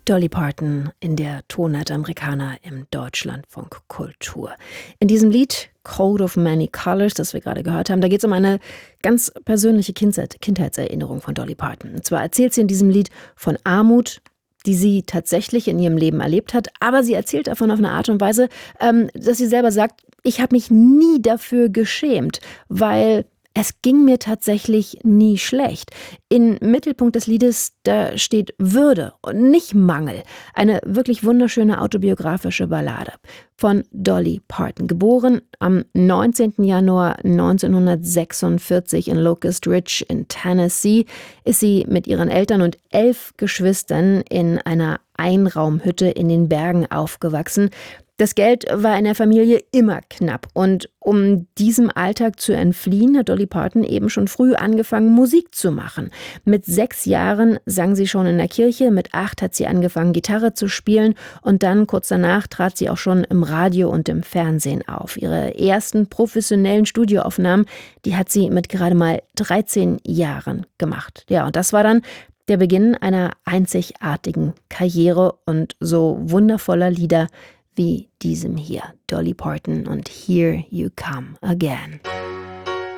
Dolly Parton in der Tonart Americana im Deutschlandfunk Kultur. In diesem Lied Coat of Many Colors, das wir gerade gehört haben, da geht es um eine ganz persönliche Kindheitserinnerung von Dolly Parton. Und zwar erzählt sie in diesem Lied von Armut, die sie tatsächlich in ihrem Leben erlebt hat, aber sie erzählt davon auf eine Art und Weise, dass sie selber sagt, ich habe mich nie dafür geschämt, weil es ging mir tatsächlich nie schlecht. Im Mittelpunkt des Liedes, da steht Würde und nicht Mangel. Eine wirklich wunderschöne autobiografische Ballade von Dolly Parton. Geboren am 19. Januar 1946 in Locust Ridge in Tennessee, ist sie mit ihren Eltern und 11 Geschwistern in einer Einraumhütte in den Bergen aufgewachsen. Das Geld war in der Familie immer knapp und um diesem Alltag zu entfliehen, hat Dolly Parton eben schon früh angefangen, Musik zu machen. Mit 6 Jahren sang sie schon in der Kirche, mit 8 hat sie angefangen, Gitarre zu spielen und dann kurz danach trat sie auch schon im Radio und im Fernsehen auf. Ihre ersten professionellen Studioaufnahmen, die hat sie mit gerade mal 13 Jahren gemacht. Ja, und das war dann der Beginn einer einzigartigen Karriere und so wundervoller Lieder wie diesem hier, Dolly Parton und Here You Come Again.